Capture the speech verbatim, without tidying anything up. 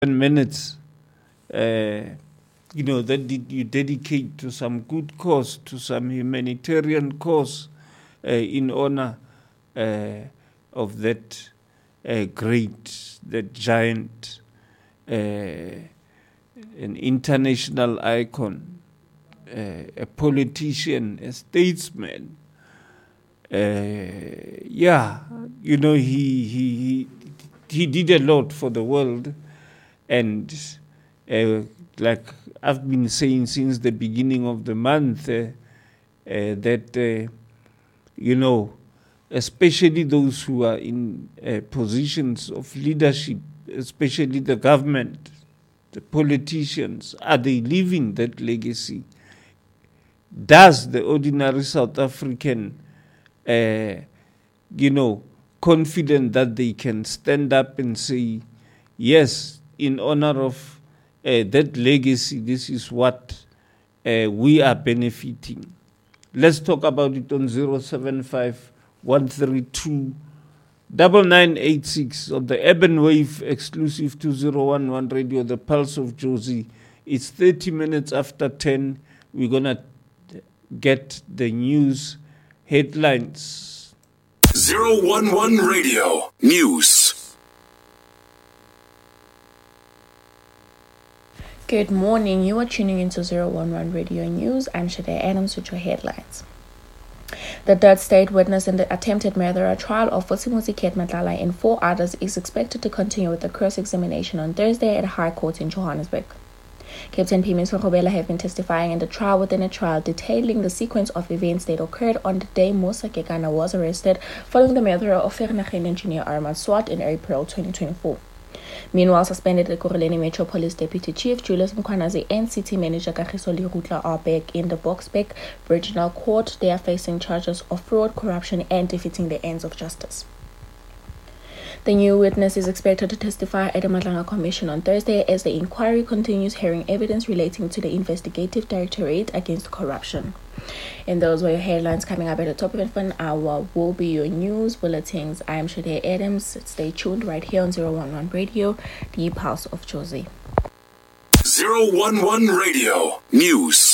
minutes, uh, you know, that you dedicate to some good cause, to some humanitarian cause, uh, in honor uh, of that uh, great, that giant, uh, an international icon, uh, a politician, a statesman. Uh, yeah, you know, he, he, he, he did a lot for the world. And uh, like I've been saying since the beginning of the month, uh, uh, that, uh, you know, especially those who are in uh, positions of leadership, especially the government, the politicians, are they living that legacy? Does the ordinary South African, uh, you know, confident that they can stand up and say, yes, in honor of uh, that legacy, this is what uh, we are benefiting? Let's talk about it on zero seven five, one three two, nine nine eight six on the Urban Wave exclusive two zero one one radio, the Pulse of Jozi. It's thirty minutes after ten. We're going to get the news headlines. zero one one Radio News. Good morning. You are tuning into zero one one Radio News. I'm Shade Adams with your headlines. The third state witness in the attempted murder trial of Vusimuzi Madlala and four others is expected to continue with the cross-examination on Thursday at High Court in Johannesburg. Captain Phemiso Kgobela have been testifying in the trial within a trial detailing the sequence of events that occurred on the day Musa Kekana was arrested following the murder of Vereeniging engineer Armand Swart in April twenty twenty-four. Meanwhile, suspended Ekurhuleni Metro Police Deputy Chief Julius Mkhwanazi and City Manager Kagiso Lirutla are back in the Boksburg Regional Court. They are facing charges of fraud, corruption, and defeating the ends of justice. The new witness is expected to testify at the Madlanga Commission on Thursday as the inquiry continues hearing evidence relating to the Investigative Directorate Against Corruption. And those were your headlines. Coming up at the top of an hour will be your news bulletins. I am Shade Adams. Stay tuned right here on zero one one Radio, the Pulse of Jozi. zero one one Radio News.